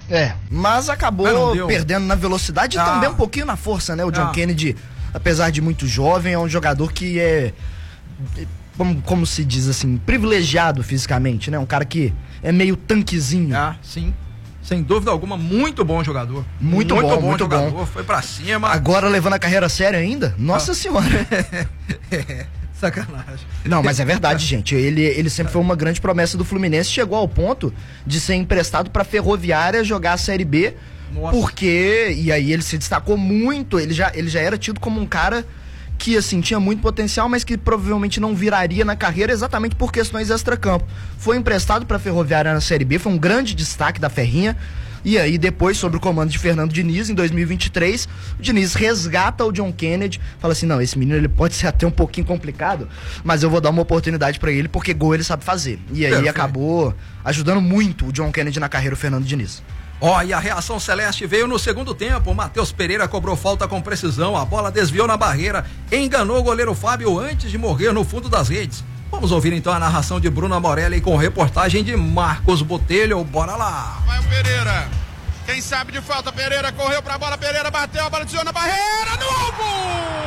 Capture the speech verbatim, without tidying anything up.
É, mas acabou mas perdendo na velocidade e ah. também um pouquinho na força, né? O John ah. Kennedy, apesar de muito jovem, é um jogador que é, como, como se diz assim, privilegiado fisicamente, né? Um cara que é meio tanquezinho. Ah, sim. Sem dúvida alguma, muito bom jogador. Muito, muito bom, bom muito jogador, bom. Foi pra cima. Agora levando a carreira a sério ainda? Nossa ah. senhora. é, sacanagem. Não, mas é verdade, gente. Ele, ele sempre foi uma grande promessa do Fluminense. Chegou ao ponto de ser emprestado pra Ferroviária jogar a Série B. Nossa. Porque, e aí ele se destacou muito. Ele já, ele já era tido como um cara que, assim, tinha muito potencial, mas que provavelmente não viraria na carreira exatamente por questões extracampo. Foi emprestado para a Ferroviária na Série B, foi um grande destaque da Ferrinha. E aí depois, sob o comando de Fernando Diniz, em dois mil e vinte e três, o Diniz resgata o John Kennedy, fala assim, não, esse menino ele pode ser até um pouquinho complicado, mas eu vou dar uma oportunidade para ele, porque gol ele sabe fazer. E aí Perfeito. acabou ajudando muito o John Kennedy na carreira, o Fernando Diniz. Ó, oh, e a reação celeste veio no segundo tempo. O Matheus Pereira cobrou falta com precisão, a bola desviou na barreira, enganou o goleiro Fábio antes de morrer no fundo das redes. Vamos ouvir então a narração de Bruno Morelli com reportagem de Marcos Botelho. Bora lá! Vai o Pereira. Quem sabe de falta, Pereira correu pra bola, Pereira bateu, a bola desviou na barreira, no alvo!